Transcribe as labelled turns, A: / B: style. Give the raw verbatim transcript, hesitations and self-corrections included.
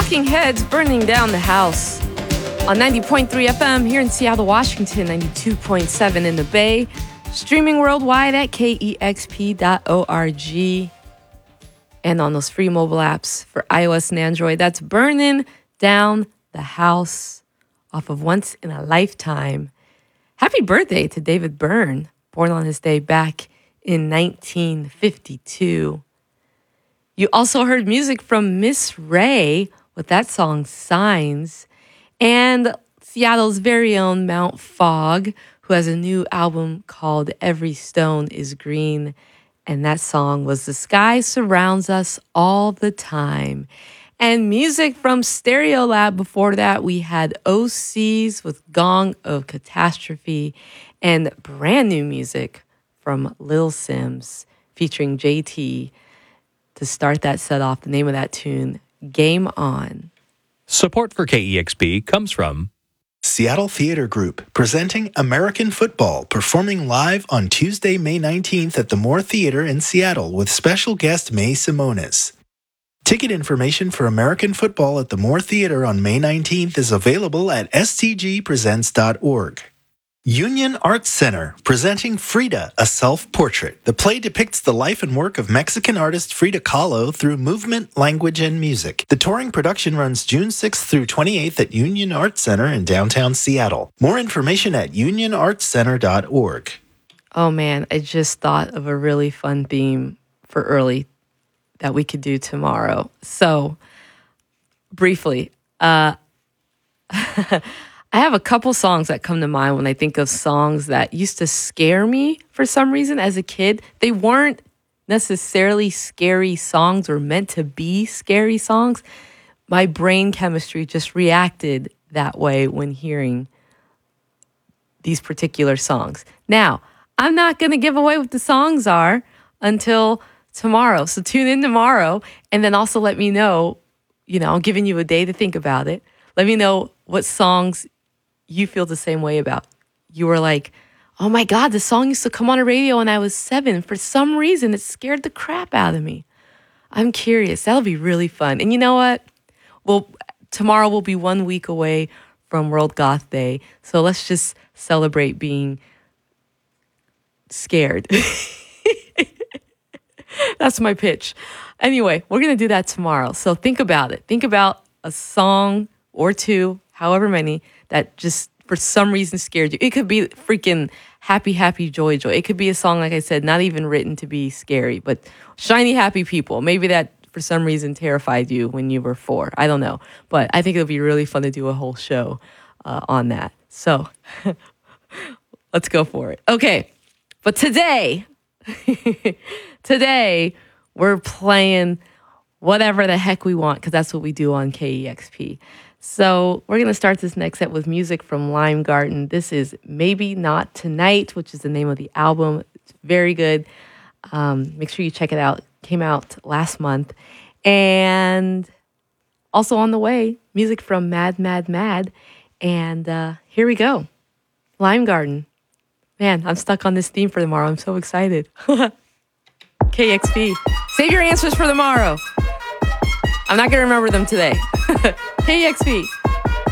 A: Talking Heads, Burning Down the House on ninety point three F M here in Seattle, Washington, ninety-two point seven in the Bay, streaming worldwide at K E X P dot org, and on those free mobile apps for iOS and Android. That's Burning Down the House off of Once in a Lifetime. Happy birthday to David Byrne, born on his day back in nineteen fifty-two. You also heard music from Miss Ray with that song Signs, and Seattle's very own Mount Fogg, who has a new album called Every Stone is Green, and that song was The Sky Surrounds Us All the Time. And music from Stereolab before that, we had O Cs with Gong of Catastrophe, and brand new music from Lil Sims featuring J T to start that set off. The name of that tune, Game On.
B: Support for K E X P comes from
C: Seattle Theater Group, presenting American Football, performing live on Tuesday, May nineteenth at the Moore Theater in Seattle with special guest May Simonis. Ticket information for American Football at the Moore Theater on May nineteenth is available at s t g presents dot org. Union Arts Center, presenting Frida, a Self-Portrait. The play depicts the life and work of Mexican artist Frida Kahlo through movement, language, and music. The touring production runs June sixth through twenty-eighth at Union Arts Center in downtown Seattle. More information at union arts center dot org.
A: Oh man, I just thought of a really fun theme for early that we could do tomorrow. So, briefly, uh... I have a couple songs that come to mind when I think of songs that used to scare me for some reason as a kid. They weren't necessarily scary songs or meant to be scary songs. My brain chemistry just reacted that way when hearing these particular songs. Now, I'm not going to give away what the songs are until tomorrow. So tune in tomorrow and then also let me know, you know, I'm giving you a day to think about it. Let me know what songs you feel the same way about. You were like, oh my God, the song used to come on the radio when I was seven. For some reason, it scared the crap out of me. I'm curious. That'll be really fun. And you know what? Well, tomorrow will be one week away from World Goth Day. So let's just celebrate being scared. That's my pitch. Anyway, we're going to do that tomorrow. So think about it. Think about a song or two, however many, that just for some reason scared you. It could be freaking Happy, Happy, Joy, Joy. It could be a song, like I said, not even written to be scary, but Shiny, Happy People. Maybe that for some reason terrified you when you were four. I don't know. But I think it'll be really fun to do a whole show uh, on that. So let's go for it. Okay. But today, today, we're playing whatever the heck we want, because that's what we do on K E X P. So we're going to start this next set with music from Lime Garden. This is Maybe Not Tonight, which is the name of the album. It's very good. Um, make sure you check it out. Came out last month. And also on the way, music from Mad, Mad, Mad. And uh, here we go. Lime Garden. Man, I'm stuck on this theme for tomorrow. I'm so excited. K X P. Save your answers for tomorrow. I'm not going to remember them today. K X P.